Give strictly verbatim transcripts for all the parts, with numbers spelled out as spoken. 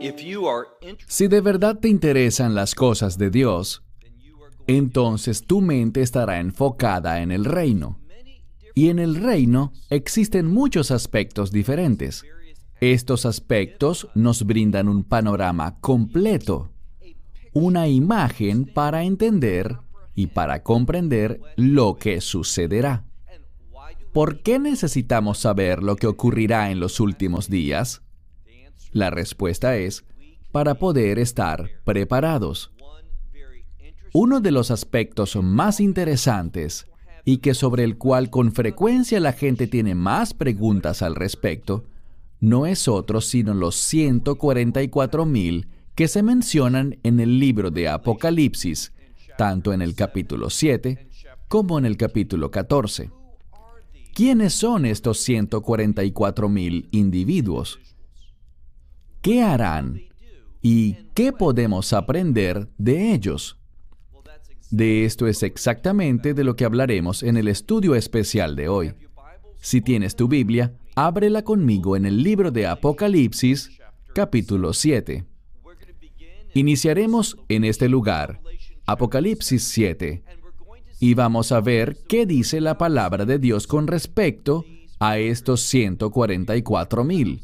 Si de verdad te interesan las cosas de Dios, entonces tu mente estará enfocada en el reino. Y en el reino existen muchos aspectos diferentes. Estos aspectos nos brindan un panorama completo, una imagen para entender y para comprender lo que sucederá. ¿Por qué necesitamos saber lo que ocurrirá en los últimos días? La respuesta es, para poder estar preparados. Uno de los aspectos más interesantes y que sobre el cual con frecuencia la gente tiene más preguntas al respecto, no es otro sino los ciento cuarenta y cuatro mil que se mencionan en el libro de Apocalipsis, tanto en el capítulo siete como en el capítulo catorce. ¿Quiénes son estos ciento cuarenta y cuatro mil individuos? ¿Qué harán? ¿Y qué podemos aprender de ellos? De esto es exactamente de lo que hablaremos en el estudio especial de hoy. Si tienes tu Biblia, ábrela conmigo en el libro de Apocalipsis, capítulo siete. Iniciaremos en este lugar, Apocalipsis siete, y vamos a ver qué dice la palabra de Dios con respecto a estos ciento cuarenta y cuatro mil.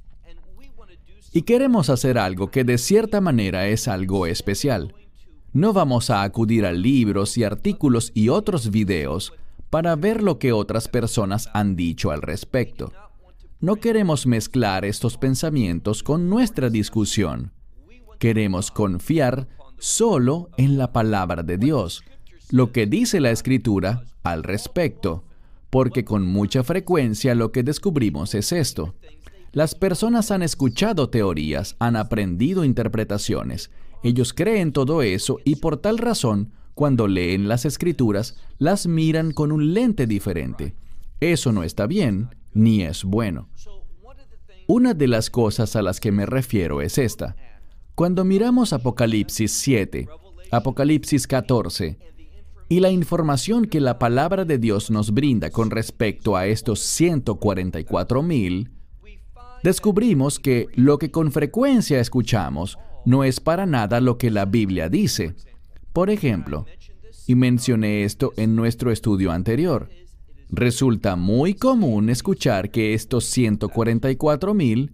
Y queremos hacer algo que de cierta manera es algo especial. No vamos a acudir a libros y artículos y otros videos para ver lo que otras personas han dicho al respecto. No queremos mezclar estos pensamientos con nuestra discusión. Queremos confiar solo en la palabra de Dios, lo que dice la Escritura al respecto, porque con mucha frecuencia lo que descubrimos es esto. Las personas han escuchado teorías, han aprendido interpretaciones. Ellos creen todo eso y por tal razón, cuando leen las Escrituras, las miran con un lente diferente. Eso no está bien, ni es bueno. Una de las cosas a las que me refiero es esta. Cuando miramos Apocalipsis siete, Apocalipsis catorce, y la información que la palabra de Dios nos brinda con respecto a estos ciento cuarenta y cuatro mil, descubrimos que lo que con frecuencia escuchamos no es para nada lo que la Biblia dice. Por ejemplo, y mencioné esto en nuestro estudio anterior, resulta muy común escuchar que estos ciento cuarenta y cuatro mil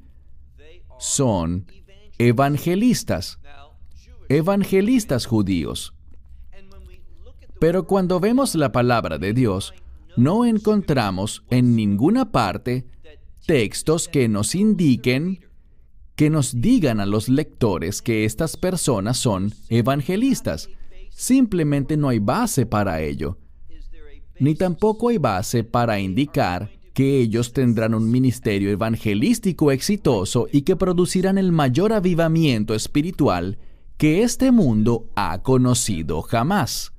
son evangelistas, evangelistas judíos. Pero cuando vemos la palabra de Dios, no encontramos en ninguna parte textos que nos indiquen, que nos digan a los lectores que estas personas son evangelistas. Simplemente no hay base para ello. Ni tampoco hay base para indicar que ellos tendrán un ministerio evangelístico exitoso y que producirán el mayor avivamiento espiritual que este mundo ha conocido jamás.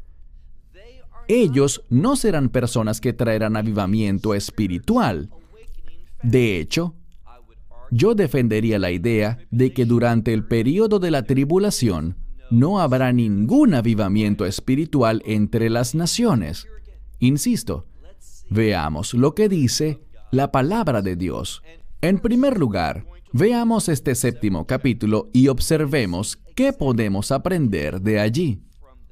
Ellos no serán personas que traerán avivamiento espiritual. De hecho, yo defendería la idea de que durante el período de la tribulación no habrá ningún avivamiento espiritual entre las naciones. Insisto, veamos lo que dice la palabra de Dios. En primer lugar, veamos este séptimo capítulo y observemos qué podemos aprender de allí.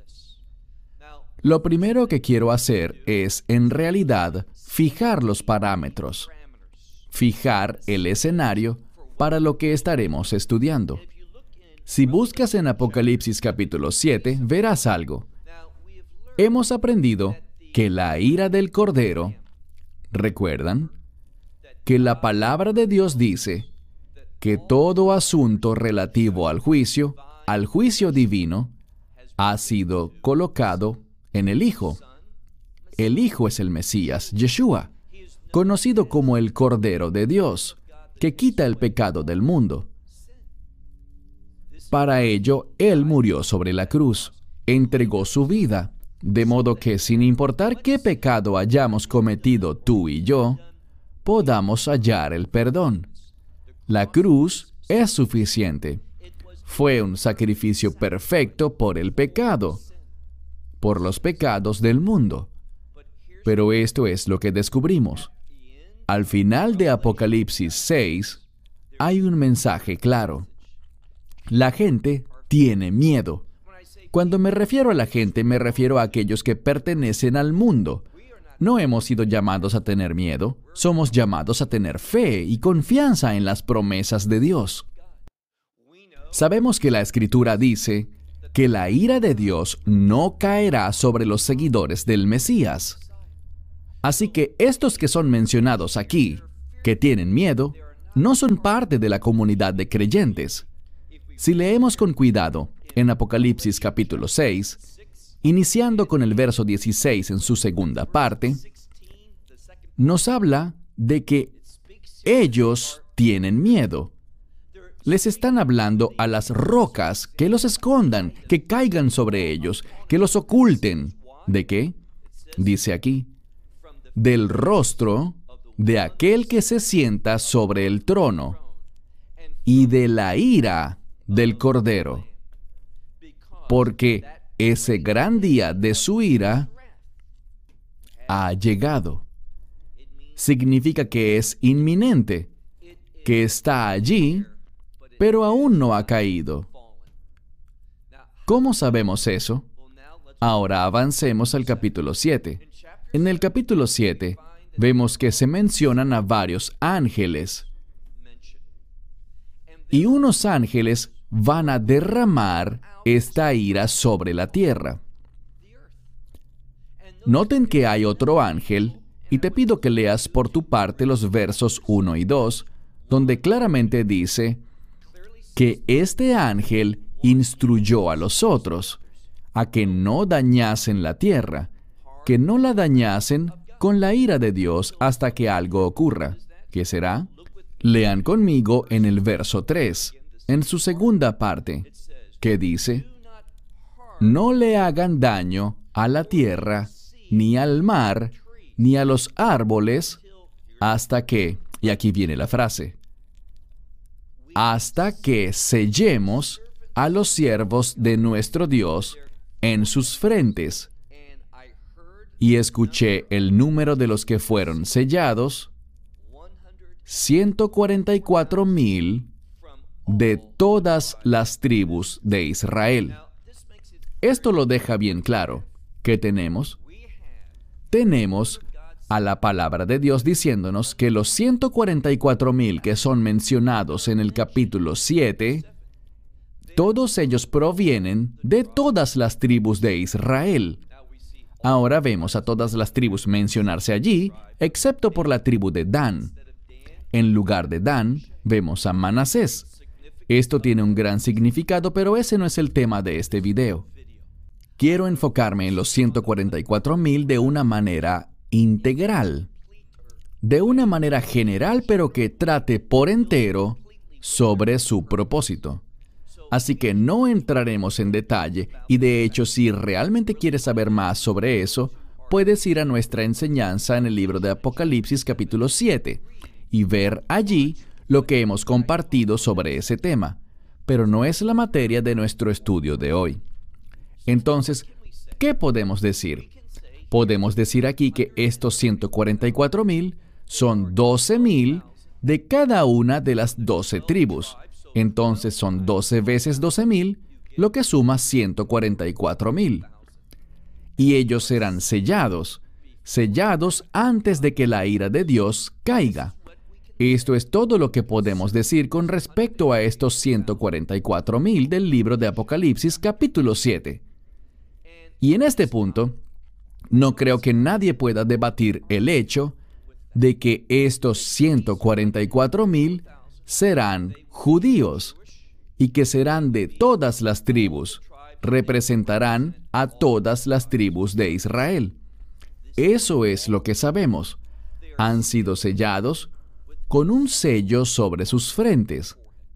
Lo primero que quiero hacer es, en realidad, fijar los parámetros. Fijar el escenario para lo que estaremos estudiando. Si buscas en Apocalipsis capítulo siete, verás algo. Hemos aprendido que la ira del Cordero, ¿recuerdan? Que la palabra de Dios dice que todo asunto relativo al juicio, al juicio divino, ha sido colocado en el Hijo. El Hijo es el Mesías, Yeshua, conocido como el Cordero de Dios, que quita el pecado del mundo. Para ello, Él murió sobre la cruz, entregó su vida, de modo que sin importar qué pecado hayamos cometido tú y yo, podamos hallar el perdón. La cruz es suficiente. Fue un sacrificio perfecto por el pecado, por los pecados del mundo. Pero esto es lo que descubrimos. Al final de Apocalipsis seis, hay un mensaje claro. La gente tiene miedo. Cuando me refiero a la gente, me refiero a aquellos que pertenecen al mundo. No hemos sido llamados a tener miedo, somos llamados a tener fe y confianza en las promesas de Dios. Sabemos que la Escritura dice que la ira de Dios no caerá sobre los seguidores del Mesías. Así que estos que son mencionados aquí, que tienen miedo, no son parte de la comunidad de creyentes. Si leemos con cuidado en Apocalipsis capítulo seis, iniciando con el verso dieciséis en su segunda parte, nos habla de que ellos tienen miedo. Les están hablando a las rocas que los escondan, que caigan sobre ellos, que los oculten. ¿De qué? Dice aquí, del rostro de aquel que se sienta sobre el trono y de la ira del Cordero, porque ese gran día de su ira ha llegado. Significa que es inminente, que está allí, pero aún no ha caído. ¿Cómo sabemos eso? Ahora avancemos al capítulo siete. En el capítulo siete vemos que se mencionan a varios ángeles. Y unos ángeles van a derramar esta ira sobre la tierra. Noten que hay otro ángel, y te pido que leas por tu parte los versos uno y dos, donde claramente dice que este ángel instruyó a los otros a que no dañasen la tierra, que no la dañasen con la ira de Dios hasta que algo ocurra. ¿Qué será? Lean conmigo en el verso tres, en su segunda parte, que dice: no le hagan daño a la tierra, ni al mar, ni a los árboles, hasta que, y aquí viene la frase, hasta que sellemos a los siervos de nuestro Dios en sus frentes. Y escuché el número de los que fueron sellados, ciento cuarenta y cuatro mil de todas las tribus de Israel. Esto lo deja bien claro. ¿Qué tenemos? Tenemos a la palabra de Dios diciéndonos que los ciento cuarenta y cuatro mil que son mencionados en el capítulo siete, todos ellos provienen de todas las tribus de Israel. Ahora vemos a todas las tribus mencionarse allí, excepto por la tribu de Dan. En lugar de Dan, vemos a Manasés. Esto tiene un gran significado, pero ese no es el tema de este video. Quiero enfocarme en los ciento cuarenta y cuatro mil de una manera integral, de una manera general, pero que trate por entero sobre su propósito. Así que no entraremos en detalle, y de hecho, si realmente quieres saber más sobre eso, puedes ir a nuestra enseñanza en el libro de Apocalipsis capítulo siete y ver allí lo que hemos compartido sobre ese tema, pero no es la materia de nuestro estudio de hoy. Entonces, ¿qué podemos decir? Podemos decir aquí que estos ciento cuarenta y cuatro mil son doce mil de cada una de las doce tribus. Entonces son doce veces doce mil, lo que suma ciento cuarenta y cuatro mil. Y ellos serán sellados, sellados antes de que la ira de Dios caiga. Esto es todo lo que podemos decir con respecto a estos ciento cuarenta y cuatro mil del libro de Apocalipsis capítulo siete. Y en este punto, no creo que nadie pueda debatir el hecho de que estos ciento cuarenta y cuatro mil serán judíos y que serán de todas las tribus, representarán a todas las tribus de Israel. Eso es lo que sabemos. Han sido sellados con un sello sobre sus frentes.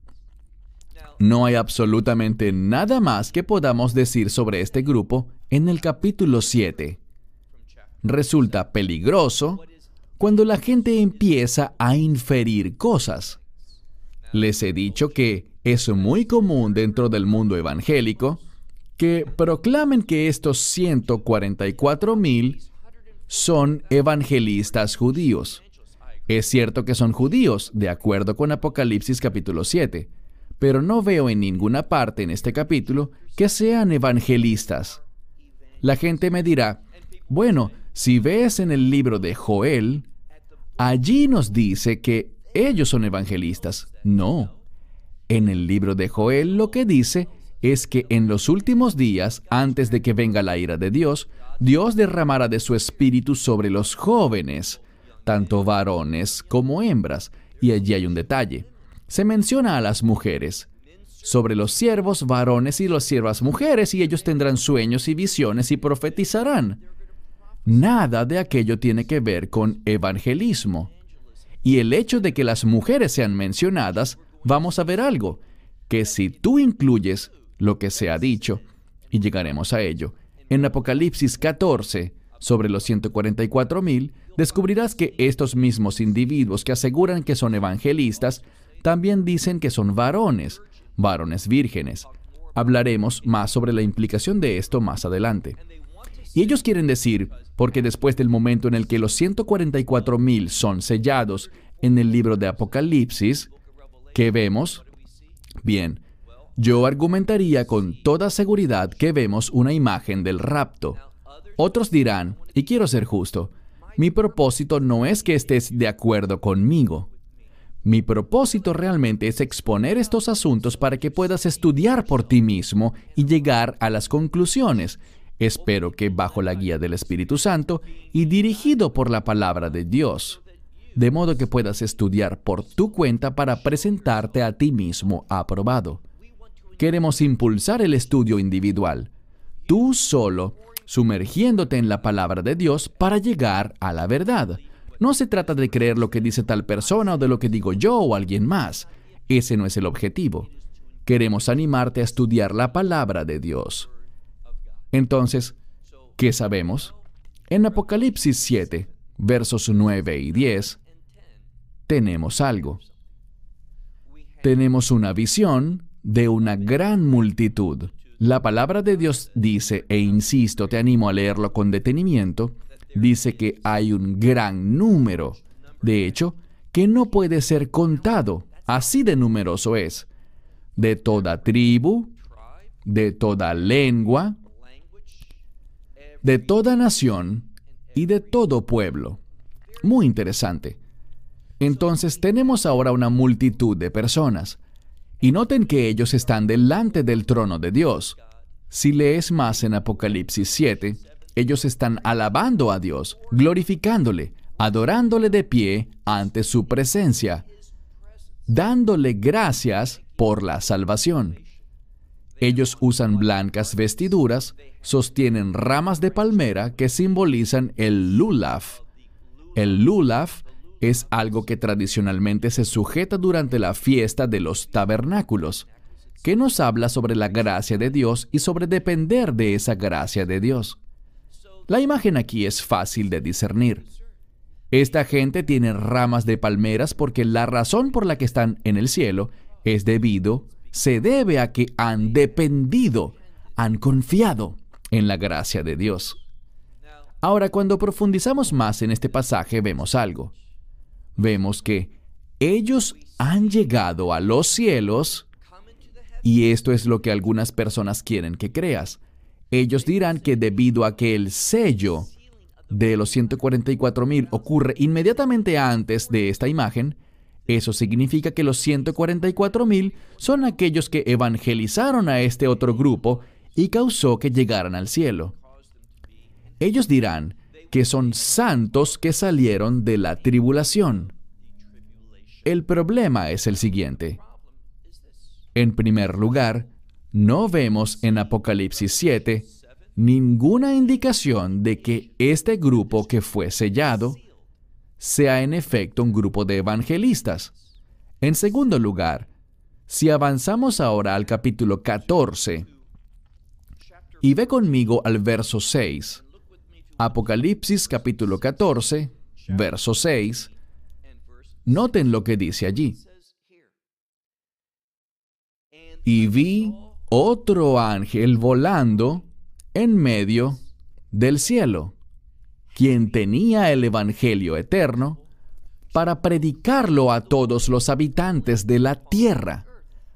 No hay absolutamente nada más que podamos decir sobre este grupo en el capítulo siete. Resulta peligroso cuando la gente empieza a inferir cosas. Les he dicho que es muy común dentro del mundo evangélico que proclamen que estos ciento cuarenta y cuatro mil son evangelistas judíos. Es cierto que son judíos, de acuerdo con Apocalipsis capítulo siete, pero no veo en ninguna parte en este capítulo que sean evangelistas. La gente me dirá, bueno, si ves en el libro de Joel, allí nos dice que ellos son evangelistas. No. En el libro de Joel lo que dice es que en los últimos días, antes de que venga la ira de Dios, Dios derramará de su espíritu sobre los jóvenes, tanto varones como hembras. Y allí hay un detalle. Se menciona a las mujeres. Sobre los siervos varones y las siervas mujeres, y ellos tendrán sueños y visiones y profetizarán. Nada de aquello tiene que ver con evangelismo. Y el hecho de que las mujeres sean mencionadas, vamos a ver algo, que si tú incluyes lo que se ha dicho, y llegaremos a ello, en Apocalipsis catorce, sobre los ciento cuarenta y cuatro mil, descubrirás que estos mismos individuos que aseguran que son evangelistas, también dicen que son varones, varones vírgenes. Hablaremos más sobre la implicación de esto más adelante. Y ellos quieren decir, porque después del momento en el que los ciento cuarenta y cuatro mil son sellados en el libro de Apocalipsis, ¿qué vemos? Bien, yo argumentaría con toda seguridad que vemos una imagen del rapto. Otros dirán, y quiero ser justo, mi propósito no es que estés de acuerdo conmigo. Mi propósito realmente es exponer estos asuntos para que puedas estudiar por ti mismo y llegar a las conclusiones. Espero que bajo la guía del Espíritu Santo y dirigido por la palabra de Dios, de modo que puedas estudiar por tu cuenta para presentarte a ti mismo aprobado. Queremos impulsar el estudio individual, tú solo, sumergiéndote en la palabra de Dios para llegar a la verdad. No se trata de creer lo que dice tal persona o de lo que digo yo o alguien más. Ese no es el objetivo. Queremos animarte a estudiar la palabra de Dios. Entonces, ¿qué sabemos? En Apocalipsis siete, versos nueve y diez, tenemos algo. Tenemos una visión de una gran multitud. La palabra de Dios dice, e insisto, te animo a leerlo con detenimiento, dice que hay un gran número. De hecho, que no puede ser contado. Así de numeroso es. De toda tribu, de toda lengua, de toda nación y de todo pueblo. Muy interesante. Entonces tenemos ahora una multitud de personas. Y noten que ellos están delante del trono de Dios. Si lees más en Apocalipsis siete, ellos están alabando a Dios, glorificándole, adorándole de pie ante su presencia, dándole gracias por la salvación. Ellos usan blancas vestiduras, sostienen ramas de palmera que simbolizan el lulaf. El lulaf es algo que tradicionalmente se sujeta durante la fiesta de los tabernáculos, que nos habla sobre la gracia de Dios y sobre depender de esa gracia de Dios. La imagen aquí es fácil de discernir. Esta gente tiene ramas de palmeras porque la razón por la que están en el cielo es debido, se debe a que han dependido, han confiado en la gracia de Dios. Ahora, cuando profundizamos más en este pasaje, vemos algo. Vemos que ellos han llegado a los cielos, y esto es lo que algunas personas quieren que creas. Ellos dirán que debido a que el sello de los ciento cuarenta y cuatro mil ocurre inmediatamente antes de esta imagen, eso significa que los ciento cuarenta y cuatro mil son aquellos que evangelizaron a este otro grupo y causó que llegaran al cielo. Ellos dirán que son santos que salieron de la tribulación. El problema es el siguiente. En primer lugar, no vemos en Apocalipsis siete ninguna indicación de que este grupo que fue sellado sea en efecto un grupo de evangelistas. En segundo lugar, si avanzamos ahora al capítulo catorce, y ve conmigo al verso seis, Apocalipsis capítulo catorce, verso seis, noten lo que dice allí. Y vi otro ángel volando en medio del cielo, quien tenía el evangelio eterno para predicarlo a todos los habitantes de la tierra.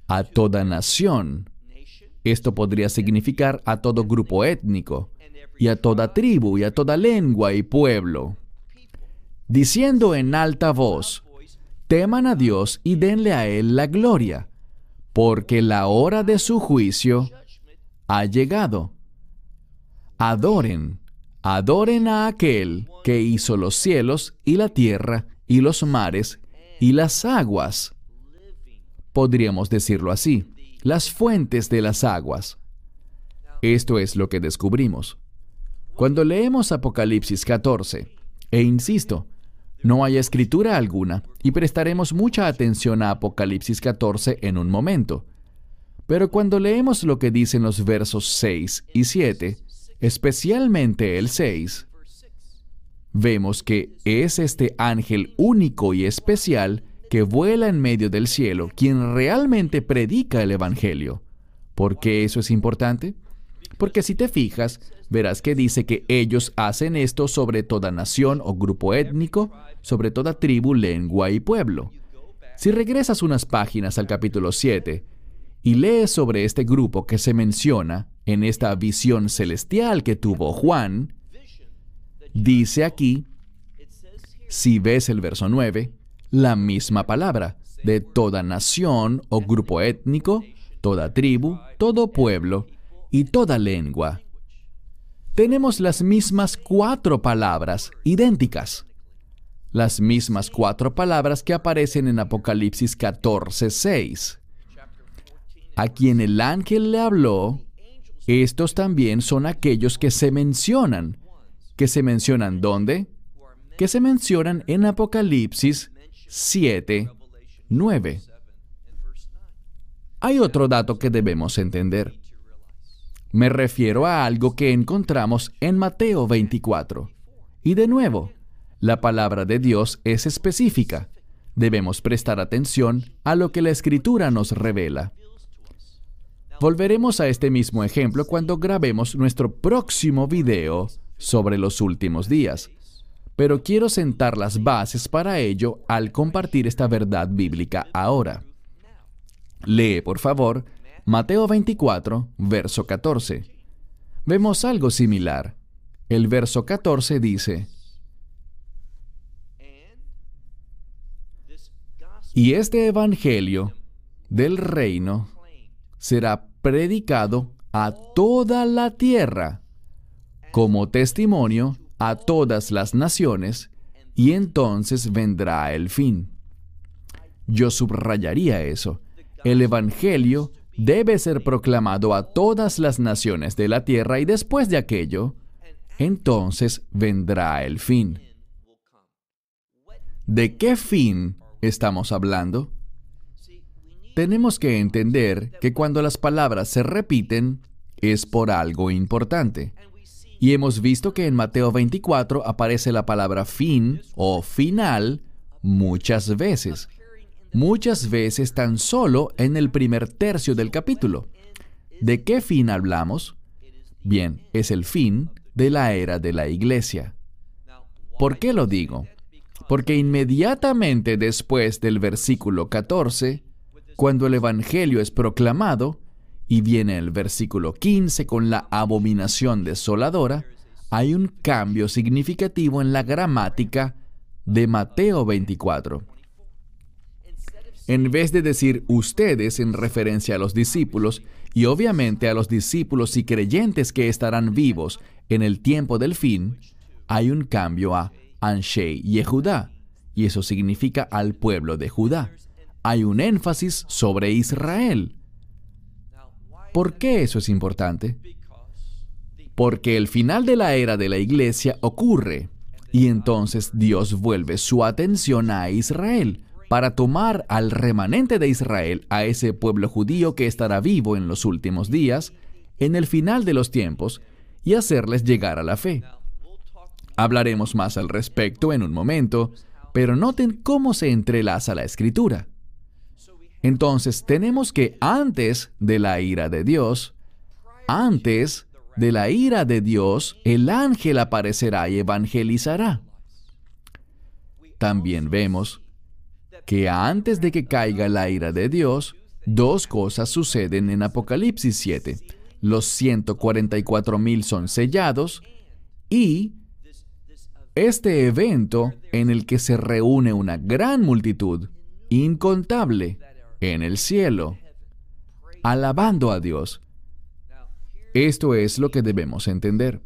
a toda nación. Esto podría significar a todo grupo étnico, y a toda tribu, y a toda lengua y pueblo, diciendo en alta voz, teman a Dios y denle a Él la gloria, porque la hora de su juicio ha llegado. Adoren, adoren a aquel que hizo los cielos y la tierra y los mares y las aguas. Podríamos decirlo así, las fuentes de las aguas. Esto es lo que descubrimos cuando leemos Apocalipsis catorce. E insisto, no hay escritura alguna, y prestaremos mucha atención a Apocalipsis catorce en un momento. Pero cuando leemos lo que dicen los versos seis y siete, especialmente el seis, vemos que es este ángel único y especial que vuela en medio del cielo quien realmente predica el Evangelio. ¿Por qué eso es importante? Porque si te fijas, verás que dice que ellos hacen esto sobre toda nación o grupo étnico, sobre toda tribu, lengua y pueblo. Si regresas unas páginas al capítulo siete y lees sobre este grupo que se menciona en esta visión celestial que tuvo Juan, dice aquí, si ves el verso nueve, la misma palabra, de toda nación o grupo étnico, toda tribu, todo pueblo y toda lengua. Tenemos las mismas cuatro palabras idénticas. Las mismas cuatro palabras que aparecen en Apocalipsis catorce seis. A quien el ángel le habló, estos también son aquellos que se mencionan. ¿Que se mencionan dónde? Que se mencionan en Apocalipsis siete nueve. Hay otro dato que debemos entender. Me refiero a algo que encontramos en Mateo veinticuatro. Y de nuevo, la palabra de Dios es específica. Debemos prestar atención a lo que la Escritura nos revela. Volveremos a este mismo ejemplo cuando grabemos nuestro próximo video sobre los últimos días. Pero quiero sentar las bases para ello al compartir esta verdad bíblica ahora. Lee, por favor, Mateo veinticuatro, verso catorce. Vemos algo similar. El verso catorce dice, y este evangelio del reino será predicado a toda la tierra como testimonio a todas las naciones, y entonces vendrá el fin. Yo subrayaría eso. El evangelio debe ser proclamado a todas las naciones de la tierra, y después de aquello, entonces vendrá el fin. ¿De qué fin estamos hablando? Tenemos que entender que cuando las palabras se repiten, es por algo importante. Y hemos visto que en Mateo veinticuatro aparece la palabra fin o final muchas veces. Muchas veces tan solo en el primer tercio del capítulo. ¿De qué fin hablamos? Bien, es el fin de la era de la iglesia. ¿Por qué lo digo? Porque inmediatamente después del versículo catorce, cuando el Evangelio es proclamado, y viene el versículo quince con la abominación desoladora, hay un cambio significativo en la gramática de Mateo veinticuatro. En vez de decir ustedes en referencia a los discípulos, y obviamente a los discípulos y creyentes que estarán vivos en el tiempo del fin, hay un cambio a Anshei Yehudá, y eso significa al pueblo de Judá. Hay un énfasis sobre Israel. ¿Por qué eso es importante? Porque el final de la era de la iglesia ocurre, y entonces Dios vuelve su atención a Israel, para tomar al remanente de Israel, a ese pueblo judío que estará vivo en los últimos días, en el final de los tiempos, y hacerles llegar a la fe. Hablaremos más al respecto en un momento, pero noten cómo se entrelaza la Escritura. Entonces, tenemos que antes de la ira de Dios, antes de la ira de Dios, el ángel aparecerá y evangelizará. También vemos que antes de que caiga la ira de Dios, Dos cosas suceden en Apocalipsis siete. Los ciento cuarenta y cuatro mil son sellados y este evento en el que se reúne una gran multitud, incontable, en el cielo, alabando a Dios. Esto es lo que debemos entender.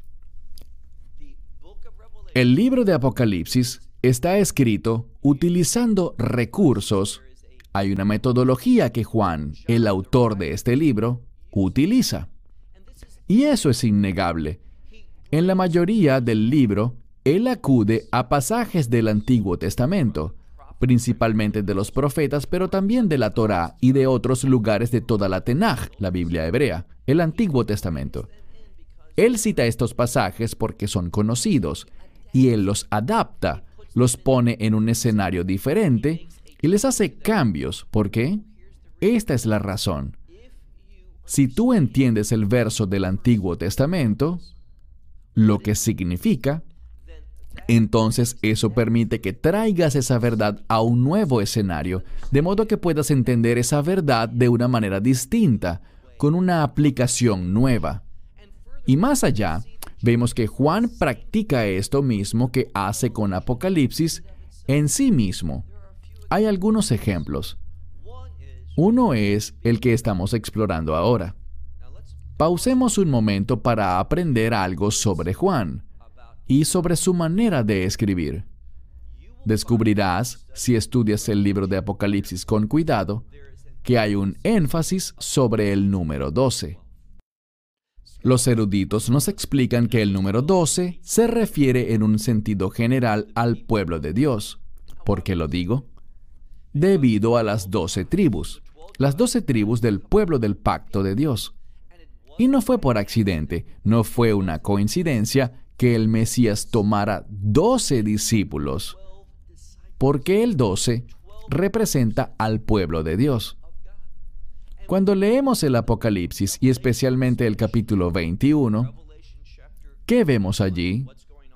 El libro de Apocalipsis está escrito utilizando recursos. Hay una metodología que Juan, el autor de este libro, utiliza. Y eso es innegable. En la mayoría del libro, él acude a pasajes del Antiguo Testamento, principalmente de los profetas, pero también de la Torá y de otros lugares de toda la Tenaj, la Biblia hebrea, el Antiguo Testamento. Él cita estos pasajes porque son conocidos, y él los adapta, los pone en un escenario diferente y les hace cambios. ¿Por qué? Esta es la razón. Si tú entiendes el verso del Antiguo Testamento, lo que significa, entonces eso permite que traigas esa verdad a un nuevo escenario, de modo que puedas entender esa verdad de una manera distinta, con una aplicación nueva. Y más allá, vemos que Juan practica esto mismo que hace con Apocalipsis en sí mismo. Hay algunos ejemplos. Uno es el que estamos explorando ahora. Pausemos un momento para aprender algo sobre Juan y sobre su manera de escribir. Descubrirás, si estudias el libro de Apocalipsis con cuidado, que hay un énfasis sobre el número doce. Los eruditos nos explican que el número doce se refiere en un sentido general al pueblo de Dios. ¿Por qué lo digo? Debido a las doce tribus, las doce tribus del pueblo del pacto de Dios. Y no fue por accidente, no fue una coincidencia que el Mesías tomara doce discípulos, porque el doce representa al pueblo de Dios. Cuando leemos el Apocalipsis, y especialmente el capítulo veintiuno, ¿qué vemos allí?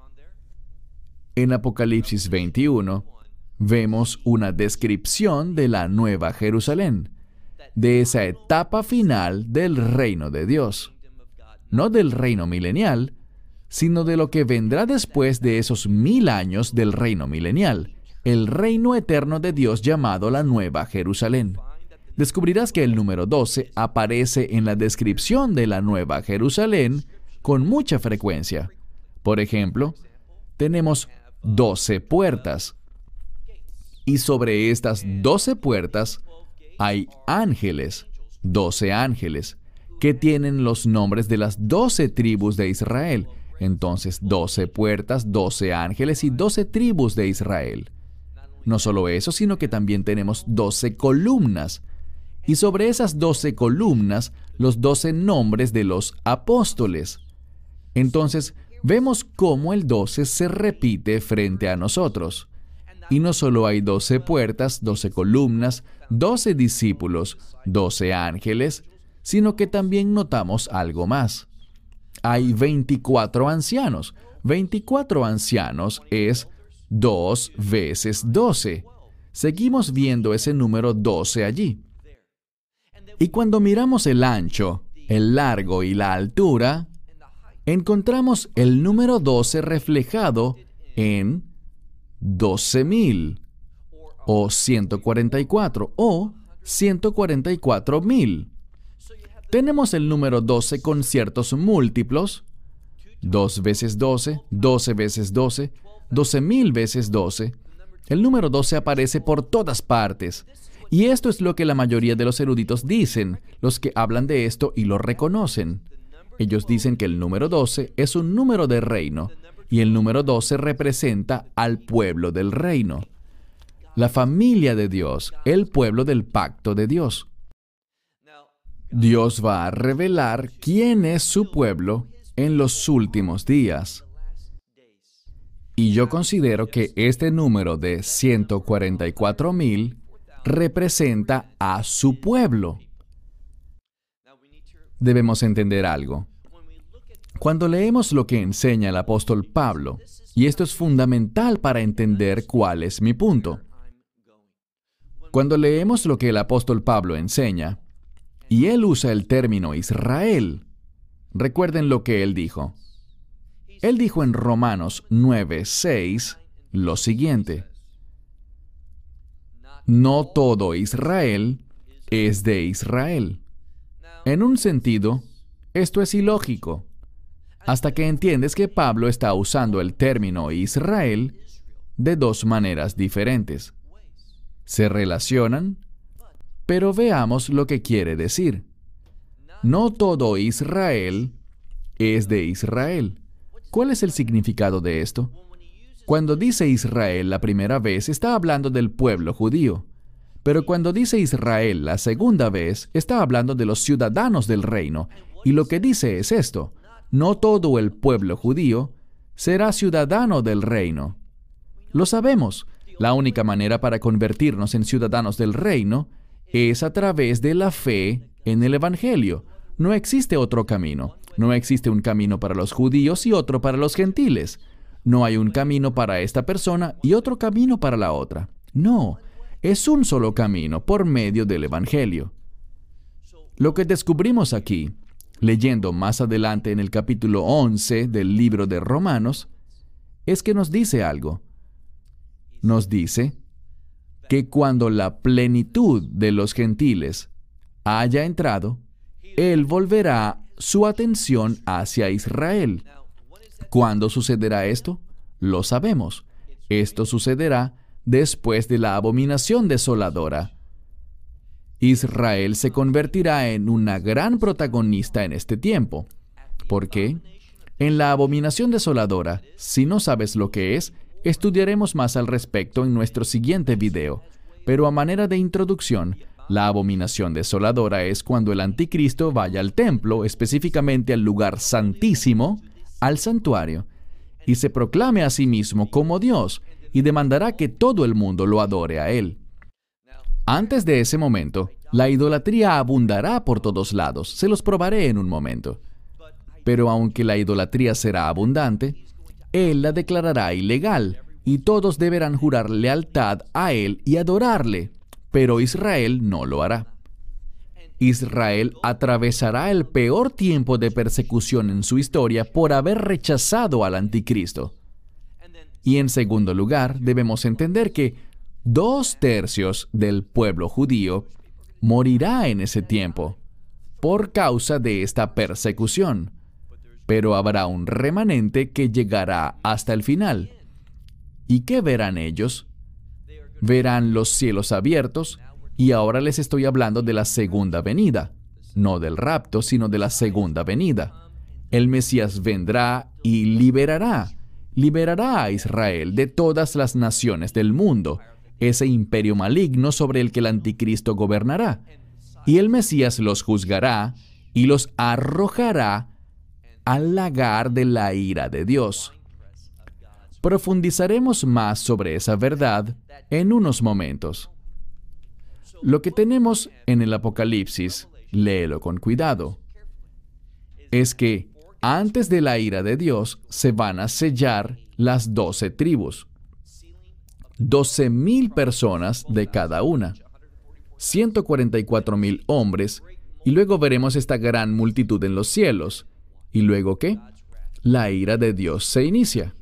En Apocalipsis veintiuno, vemos una descripción de la Nueva Jerusalén, de esa etapa final del reino de Dios. No del reino milenial, sino de lo que vendrá después de esos mil años del reino milenial, el reino eterno de Dios llamado la Nueva Jerusalén. Descubrirás que el número doce aparece en la descripción de la Nueva Jerusalén con mucha frecuencia. Por ejemplo, tenemos doce puertas. Y sobre estas doce puertas hay ángeles, doce ángeles, que tienen los nombres de las doce tribus de Israel. Entonces, doce puertas, doce ángeles y doce tribus de Israel. No solo eso, sino que también tenemos doce columnas. Y sobre esas doce columnas, los doce nombres de los apóstoles. Entonces, vemos cómo el doce se repite frente a nosotros. Y no solo hay doce puertas, doce columnas, doce discípulos, doce ángeles, sino que también notamos algo más. Hay veinticuatro ancianos. veinticuatro ancianos es dos veces doce. Seguimos viendo ese número doce allí. Y cuando miramos el ancho, el largo y la altura, encontramos el número doce reflejado en doce mil, o ciento cuarenta y cuatro, o ciento cuarenta y cuatro mil. Tenemos el número doce con ciertos múltiplos, dos veces doce, doce veces doce, doce mil veces doce. El número doce aparece por todas partes. Y esto es lo que la mayoría de los eruditos dicen, los que hablan de esto y lo reconocen. Ellos dicen que el número doce es un número de reino, y el número doce representa al pueblo del reino, la familia de Dios, el pueblo del pacto de Dios. Dios va a revelar quién es su pueblo en los últimos días. Y yo considero que este número de ciento cuarenta y cuatro mil representa a su pueblo. Debemos entender algo. Cuando leemos lo que enseña el apóstol Pablo, y esto es fundamental para entender cuál es mi punto. Cuando leemos lo que el apóstol Pablo enseña, y él usa el término Israel, recuerden lo que él dijo. Él dijo en Romanos nueve seis lo siguiente: no todo Israel es de Israel. En un sentido, esto es ilógico, hasta que entiendes que Pablo está usando el término Israel de dos maneras diferentes. Se relacionan, pero veamos lo que quiere decir. No todo Israel es de Israel. ¿Cuál es el significado de esto? Cuando dice Israel la primera vez, está hablando del pueblo judío. Pero cuando dice Israel la segunda vez, está hablando de los ciudadanos del reino. Y lo que dice es esto: no todo el pueblo judío será ciudadano del reino. Lo sabemos. La única manera para convertirnos en ciudadanos del reino es a través de la fe en el Evangelio. No existe otro camino. No existe un camino para los judíos y otro para los gentiles. No hay un camino para esta persona y otro camino para la otra. No, es un solo camino por medio del Evangelio. Lo que descubrimos aquí, leyendo más adelante en el capítulo once del libro de Romanos, es que nos dice algo. Nos dice que cuando la plenitud de los gentiles haya entrado, Él volverá su atención hacia Israel. ¿Cuándo sucederá esto? Lo sabemos. Esto sucederá después de la abominación desoladora. Israel se convertirá en una gran protagonista en este tiempo. ¿Por qué? En la abominación desoladora, si no sabes lo que es, estudiaremos más al respecto en nuestro siguiente video. Pero a manera de introducción, la abominación desoladora es cuando el anticristo vaya al templo, específicamente al lugar santísimo, al santuario, y se proclame a sí mismo como Dios, y demandará que todo el mundo lo adore a Él. Antes de ese momento, la idolatría abundará por todos lados. Se los probaré en un momento. Pero aunque la idolatría será abundante, Él la declarará ilegal, y todos deberán jurar lealtad a Él y adorarle. Pero Israel no lo hará. Israel atravesará el peor tiempo de persecución en su historia por haber rechazado al anticristo. Y en segundo lugar, debemos entender que dos tercios del pueblo judío morirá en ese tiempo por causa de esta persecución. Pero habrá un remanente que llegará hasta el final. ¿Y qué verán ellos? Verán los cielos abiertos, y ahora les estoy hablando de la segunda venida, no del rapto, sino de la segunda venida. El Mesías vendrá y liberará, liberará a Israel de todas las naciones del mundo, ese imperio maligno sobre el que el anticristo gobernará. Y el Mesías los juzgará y los arrojará al lagar de la ira de Dios. Profundizaremos más sobre esa verdad en unos momentos. Lo que tenemos en el Apocalipsis, léelo con cuidado, es que antes de la ira de Dios se van a sellar las doce tribus. Doce mil personas de cada una. ciento cuarenta y cuatro mil hombres, y luego veremos esta gran multitud en los cielos. ¿Y luego qué? La ira de Dios se inicia.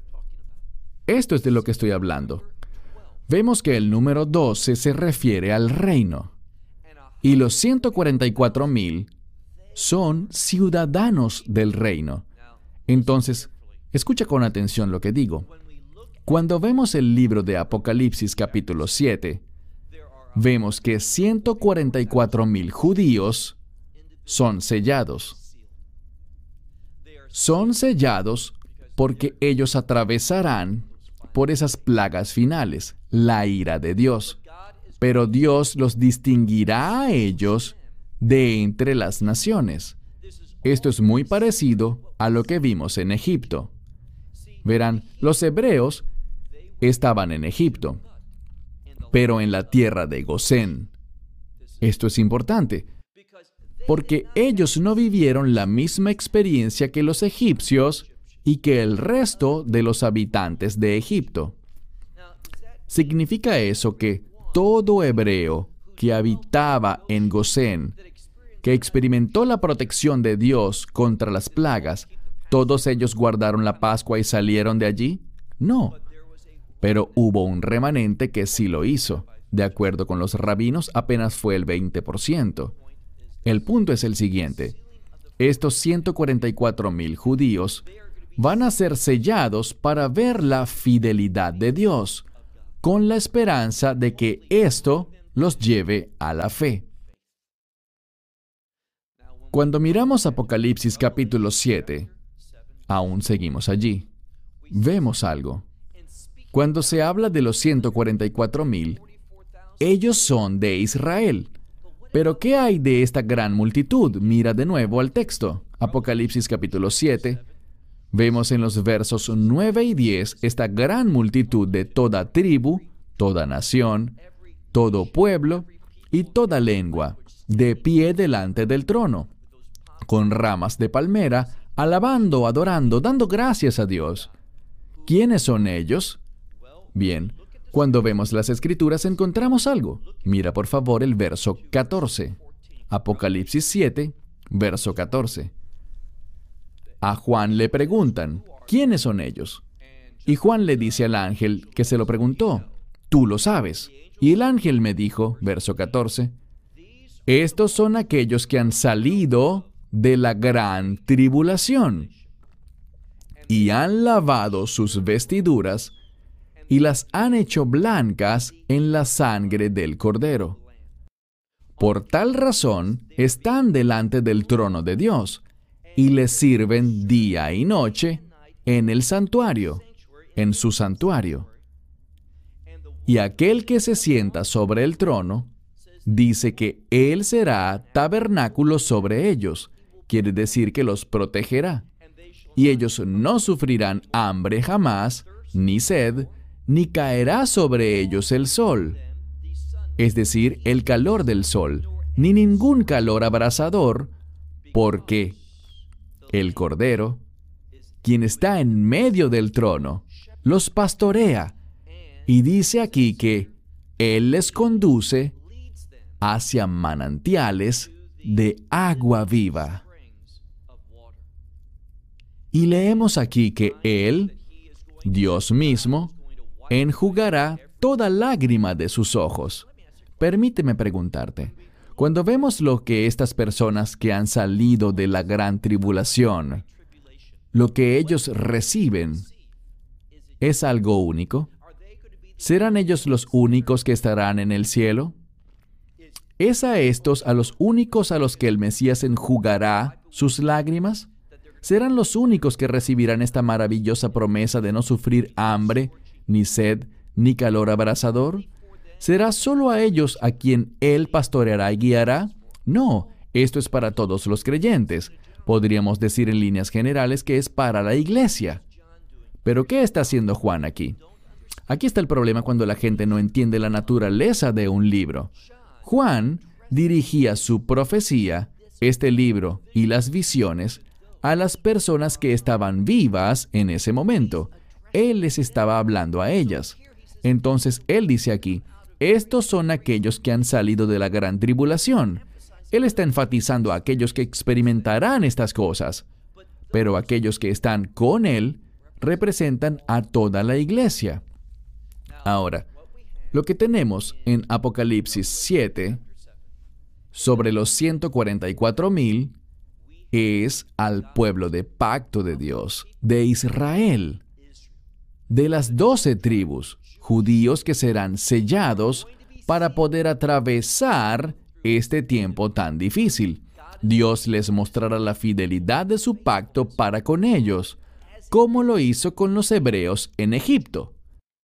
Esto es de lo que estoy hablando. Vemos que el número doce se refiere al reino. Y los ciento cuarenta y cuatro mil son ciudadanos del reino. Entonces, escucha con atención lo que digo. Cuando vemos el libro de Apocalipsis capítulo siete, vemos que ciento cuarenta y cuatro mil judíos son sellados. Son sellados porque ellos atravesarán por esas plagas finales, la ira de Dios. Pero Dios los distinguirá a ellos de entre las naciones. Esto es muy parecido a lo que vimos en Egipto. Verán, los hebreos estaban en Egipto, pero en la tierra de Gosén. Esto es importante, porque ellos no vivieron la misma experiencia que los egipcios y que el resto de los habitantes de Egipto. ¿Significa eso que todo hebreo que habitaba en Gosén, que experimentó la protección de Dios contra las plagas, ¿todos ellos guardaron la Pascua y salieron de allí? No. Pero hubo un remanente que sí lo hizo. De acuerdo con los rabinos, apenas fue el veinte por ciento. El punto es el siguiente. Estos ciento cuarenta y cuatro mil judíos van a ser sellados para ver la fidelidad de Dios, con la esperanza de que esto los lleve a la fe. Cuando miramos Apocalipsis capítulo siete, aún seguimos allí. Vemos algo. Cuando se habla de los ciento cuarenta y cuatro mil, ellos son de Israel. Pero ¿qué hay de esta gran multitud? Mira de nuevo al texto. Apocalipsis capítulo siete. Vemos en los versos nueve y diez esta gran multitud de toda tribu, toda nación, todo pueblo y toda lengua, de pie delante del trono, con ramas de palmera, alabando, adorando, dando gracias a Dios. ¿Quiénes son ellos? Bien, cuando vemos las Escrituras encontramos algo. Mira por favor el verso catorce. Apocalipsis siete, verso catorce. A Juan le preguntan, ¿quiénes son ellos? Y Juan le dice al ángel que se lo preguntó, tú lo sabes. Y el ángel me dijo, verso catorce, estos son aquellos que han salido de la gran tribulación y han lavado sus vestiduras y las han hecho blancas en la sangre del Cordero. Por tal razón están delante del trono de Dios y le sirven día y noche en el santuario, en su santuario. Y aquel que se sienta sobre el trono dice que Él será tabernáculo sobre ellos, quiere decir que los protegerá. Y ellos no sufrirán hambre jamás, ni sed, ni caerá sobre ellos el sol, es decir, el calor del sol, ni ningún calor abrasador, porque el Cordero, quien está en medio del trono, los pastorea, y dice aquí que Él les conduce hacia manantiales de agua viva. Y leemos aquí que Él, Dios mismo, enjugará toda lágrima de sus ojos. Permíteme preguntarte, cuando vemos lo que estas personas que han salido de la gran tribulación, lo que ellos reciben, ¿es algo único? ¿Serán ellos los únicos que estarán en el cielo? ¿Es a estos a los únicos a los que el Mesías enjugará sus lágrimas? ¿Serán los únicos que recibirán esta maravillosa promesa de no sufrir hambre, ni sed, ni calor abrasador? ¿Será solo a ellos a quien Él pastoreará y guiará? No, esto es para todos los creyentes. Podríamos decir en líneas generales que es para la iglesia. ¿Pero qué está haciendo Juan aquí? Aquí está el problema cuando la gente no entiende la naturaleza de un libro. Juan dirigía su profecía, este libro y las visiones, a las personas que estaban vivas en ese momento. Él les estaba hablando a ellas. Entonces, él dice aquí, estos son aquellos que han salido de la gran tribulación. Él está enfatizando a aquellos que experimentarán estas cosas. Pero aquellos que están con él representan a toda la iglesia. Ahora, lo que tenemos en Apocalipsis siete sobre los ciento cuarenta y cuatro mil es al pueblo de pacto de Dios, de Israel, de las doce tribus, judíos que serán sellados para poder atravesar este tiempo tan difícil. Dios les mostrará la fidelidad de su pacto para con ellos, como lo hizo con los hebreos en Egipto.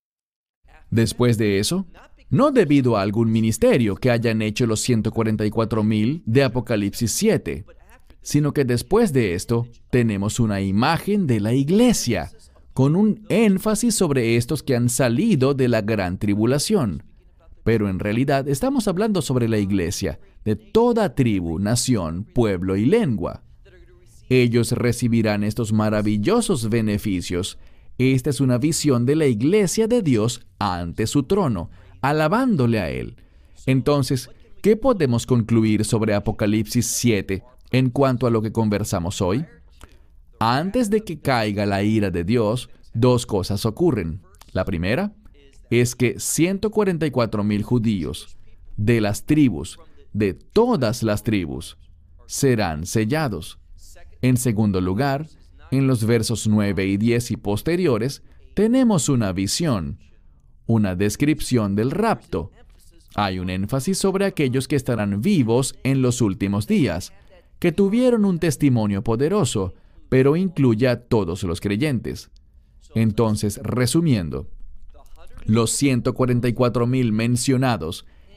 Después de eso, no debido a algún ministerio que hayan hecho los ciento cuarenta y cuatro mil de Apocalipsis siete, sino que después de esto tenemos una imagen de la iglesia, con un énfasis sobre estos que han salido de la gran tribulación. Pero en realidad estamos hablando sobre la iglesia, de toda tribu, nación, pueblo y lengua. Ellos recibirán estos maravillosos beneficios. Esta es una visión de la iglesia de Dios ante su trono, alabándole a Él. Entonces, ¿qué podemos concluir sobre Apocalipsis siete en cuanto a lo que conversamos hoy? Antes de que caiga la ira de Dios, dos cosas ocurren. La primera es que ciento cuarenta y cuatro mil judíos de las tribus, de todas las tribus, serán sellados. En segundo lugar, en los versos nueve y diez y posteriores, tenemos una visión, una descripción del rapto. Hay un énfasis sobre aquellos que estarán vivos en los últimos días, que tuvieron un testimonio poderoso, pero incluye a todos los creyentes. Entonces, resumiendo, los ciento cuarenta y cuatro mil mencionados